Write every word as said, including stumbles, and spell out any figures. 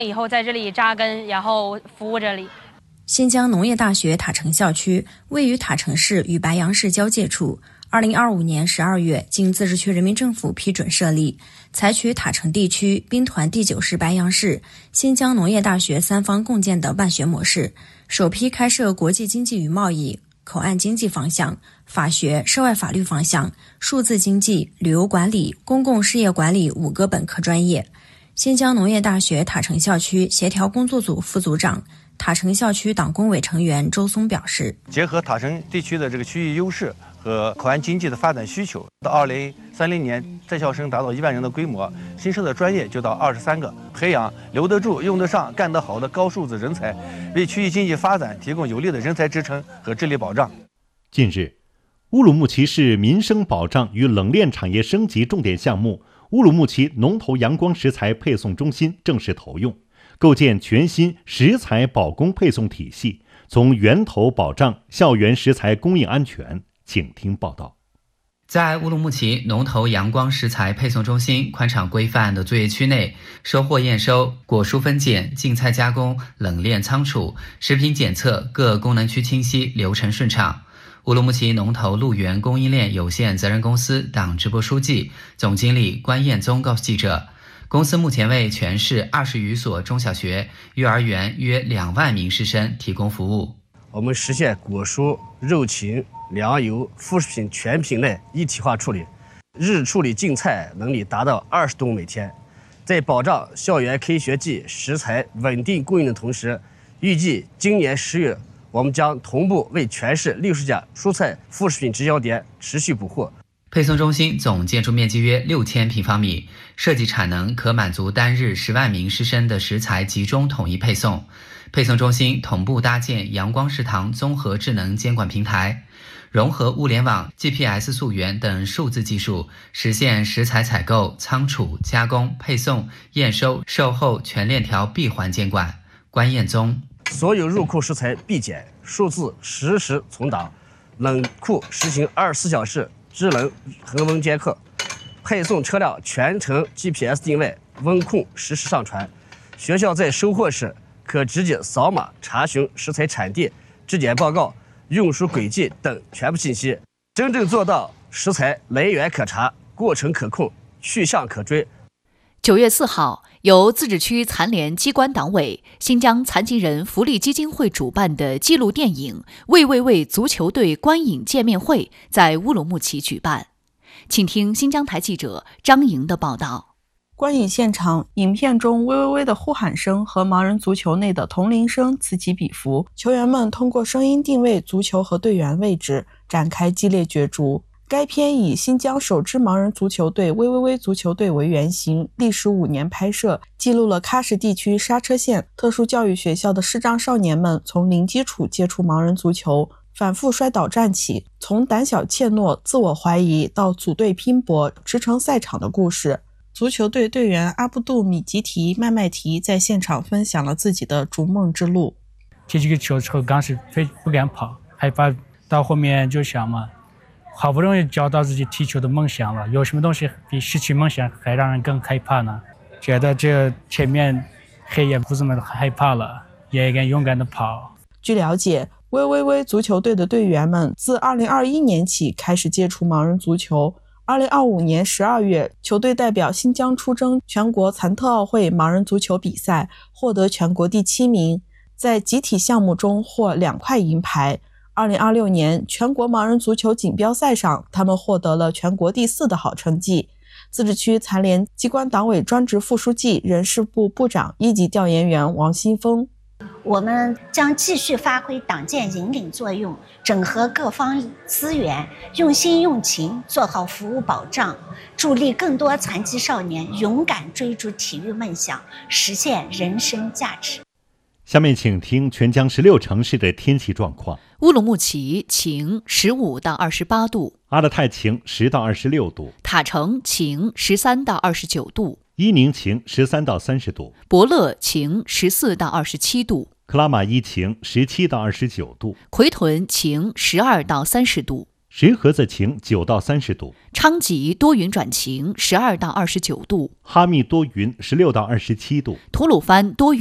以后在这里扎根，然后服务这里。 新疆农业大学塔城校区位于塔城市与白杨市交界处。二零二五年十二月，经自治区人民政府批准设立，采取塔城地区、兵团第九师白杨市、新疆农业大学三方共建的办学模式，首批开设国际经济与贸易、口岸经济方向、法学、涉外法律方向、数字经济、旅游管理、公共事业管理五个本科专业。新疆农业大学塔城校区协调工作组副组长、塔城校区党工委成员周松表示， 结合塔城地区的这个区域优势和口岸经济的发展需求，到二零三零年在校生达到一万人的规模，新设的专业就到二十三个，培养留得住、用得上、干得好的高素质人才，为区域经济发展提供有力的人才支撑和治理保障。 近日，乌鲁木齐市民生保障与冷链产业升级重点项目乌鲁木齐农投阳光食材配送中心正式投用，构建全新食材保供配送体系，从源头保障校园食材供应安全。请听报道。 在乌鲁木齐农投阳光食材配送中心宽敞规范的作业区内，收获验收、果蔬分拣、净菜加工、冷链仓储、食品检测各功能区清晰，流程顺畅。乌鲁木齐农投路源供应链有限责任公司党支部书记、总经理关彦宗告诉记者，公司目前为全市二十余所中小学、幼儿园约两万名师生提供服务。 我们实现果蔬、肉禽、粮油、副食品全品类一体化处理，日处理净菜能力达到二十吨每天。在保障校园开学季食材稳定供应的同时，预计今年十月，我们将同步为全市六十家蔬菜副食品直销点持续补货。 配送中心总建筑面积约六千平方米，设计产能可满足单日十万名师生的食材集中统一配送。配送中心同步搭建阳光食堂综合智能监管平台，融合物联网、G P S 溯源等数字技术，实现食材采购、仓储、加工、配送、验收、售后全链条闭环监管。关彦宗， 所有入库食材必检，数字实时存档，冷库实行二十四小时智能恒温监测，配送车辆全程 G P S 定位，温控实时上传。学校在收货时可直接扫码查询食材产地、质检报告、运输轨迹等全部信息，真正做到食材来源可查、过程可控、去向可追。 九月四号，由自治区残联机关党委、新疆残疾人福利基金会主办的纪录电影《喂喂喂足球队观影见面会》在乌鲁木齐举办。请听新疆台记者张莹的报道。 观影现场，影片中喂喂喂的呼喊声和盲人足球内的同铃声此起彼伏，球员们通过声音定位足球和队员位置，展开激烈角逐。该片以新疆首支盲人足球队喂喂喂足球队为原型，历时五年拍摄，记录了喀什地区莎车县特殊教育学校的视障少年们从零基础接触盲人足球，反复摔倒站起，从胆小怯懦、自我怀疑到组队拼搏、驰骋赛场的故事。足球队队员阿布杜米吉提麦麦提在现场分享了自己的逐梦之路。 踢这个球之后，刚是非不敢跑，害怕，到后面就想嘛，好不容易找到自己踢球的梦想了，有什么东西比失去梦想还让人更害怕呢？觉得这前面黑也不怎么害怕了，也敢勇敢的跑。 据了解，喂喂喂足球队的队员们自二零二一年起开始接触盲人足球。二零二五年十二月，球队代表新疆出征全国残特奥会盲人足球比赛，获得全国第七名，在集体项目中获两块银牌。二零二六年全国盲人足球锦标赛上，他们获得了全国第四的好成绩。自治区残联机关党委专职副书记、人事部部长、一级调研员王新峰。 我们将继续发挥党建引领作用，整合各方资源，用心用情做好服务保障，助力更多残疾少年勇敢追逐体育梦想，实现人生价值。 下面请听全疆十六城市的天气状况。 乌鲁木齐晴，十五到二十八度； 阿勒泰晴，十到二十六度； 塔城晴，十三到二十九度； 伊宁晴，十三到三十度； 博乐晴，十四到二十七度； 克拉玛依晴，十七到二十九度； 奎屯晴，十二到三十度； 石河子晴九到三十度， 昌吉多云转晴十二到二十九度， 哈密多云十六到二十七度， 吐鲁番多云。